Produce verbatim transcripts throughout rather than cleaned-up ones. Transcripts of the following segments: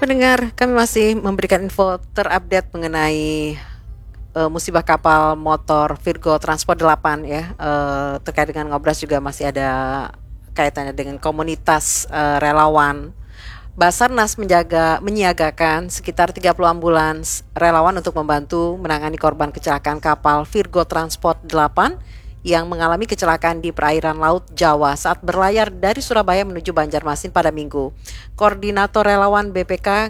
Pendengar, kami masih memberikan info terupdate mengenai uh, musibah kapal motor Virgo Transport delapan ya. Uh, terkait dengan Ngobras juga masih ada kaitannya dengan komunitas uh, relawan. Basarnas menjaga menyiagakan sekitar tiga puluh ambulans relawan untuk membantu menangani korban kecelakaan kapal Virgo Transport delapan yang mengalami kecelakaan di perairan Laut Jawa saat berlayar dari Surabaya menuju Banjarmasin pada Minggu. Koordinator relawan B P K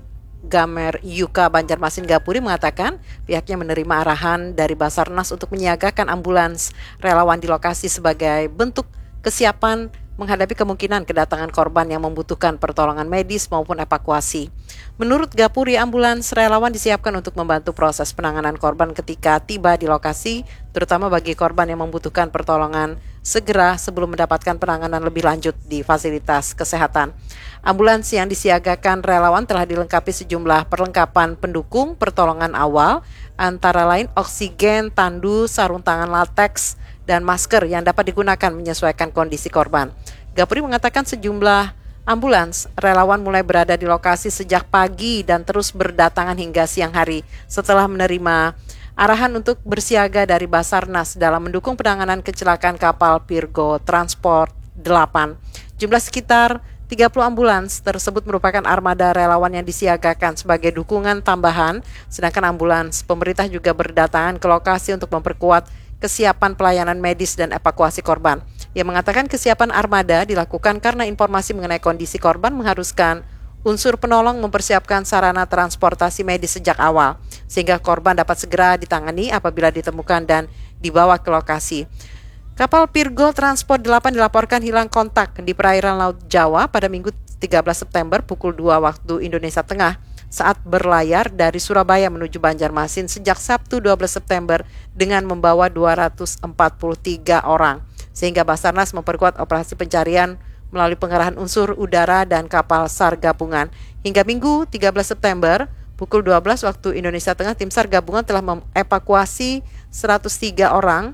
Gamer Yuka Banjarmasin Gapuri mengatakan pihaknya menerima arahan dari Basarnas untuk menyiagakan ambulans relawan di lokasi sebagai bentuk kesiapan menghadapi kemungkinan kedatangan korban yang membutuhkan pertolongan medis maupun evakuasi. Menurut Gapuri, ambulans relawan disiapkan untuk membantu proses penanganan korban ketika tiba di lokasi, terutama bagi korban yang membutuhkan pertolongan segera sebelum mendapatkan penanganan lebih lanjut di fasilitas kesehatan. Ambulans yang disiagakan relawan telah dilengkapi sejumlah perlengkapan pendukung pertolongan awal, antara lain oksigen, tandu, sarung tangan lateks, dan masker yang dapat digunakan menyesuaikan kondisi korban. Gapuri mengatakan sejumlah ambulans relawan mulai berada di lokasi sejak pagi dan terus berdatangan hingga siang hari setelah menerima arahan untuk bersiaga dari Basarnas dalam mendukung penanganan kecelakaan kapal Virgo Transport delapan. Jumlah sekitar tiga puluh ambulans tersebut merupakan armada relawan yang disiagakan sebagai dukungan tambahan, sedangkan ambulans pemerintah juga berdatangan ke lokasi untuk memperkuat kesiapan pelayanan medis dan evakuasi korban. Ia mengatakan kesiapan armada dilakukan karena informasi mengenai kondisi korban mengharuskan unsur penolong mempersiapkan sarana transportasi medis sejak awal, sehingga korban dapat segera ditangani apabila ditemukan dan dibawa ke lokasi. Kapal Virgo Transport delapan dilaporkan hilang kontak di perairan Laut Jawa pada Minggu tiga belas September pukul dua waktu Indonesia Tengah saat berlayar dari Surabaya menuju Banjarmasin sejak Sabtu dua belas September dengan membawa dua ratus empat puluh tiga orang, sehingga Basarnas memperkuat operasi pencarian melalui pengerahan unsur udara dan kapal SAR gabungan. Hingga Minggu tiga belas September pukul dua belas waktu Indonesia Tengah, tim SAR gabungan telah mengevakuasi seratus tiga orang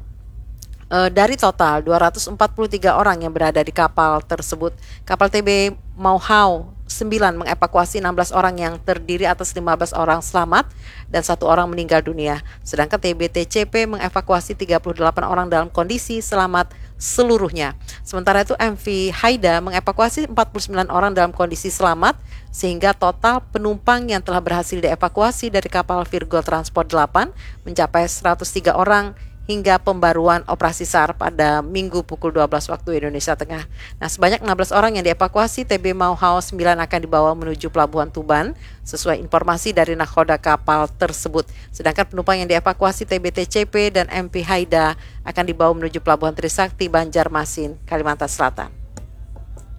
Uh, dari total dua ratus empat puluh tiga orang yang berada di kapal tersebut. Kapal T B Mauhau sembilan mengevakuasi enam belas orang yang terdiri atas lima belas orang selamat dan satu orang meninggal dunia. Sedangkan T B T C P mengevakuasi tiga puluh delapan orang dalam kondisi selamat seluruhnya. Sementara itu M V Haida mengevakuasi empat puluh sembilan orang dalam kondisi selamat, sehingga total penumpang yang telah berhasil dievakuasi dari kapal Virgo Transport delapan mencapai seratus tiga orang hingga pembaruan operasi SAR pada Minggu pukul dua belas waktu Indonesia Tengah. Nah, sebanyak enam belas orang yang dievakuasi T B Mauhau sembilan akan dibawa menuju Pelabuhan Tuban sesuai informasi dari nakoda kapal tersebut. Sedangkan penumpang yang dievakuasi T B T C P dan M V Haida akan dibawa menuju Pelabuhan Trisakti Banjarmasin, Kalimantan Selatan.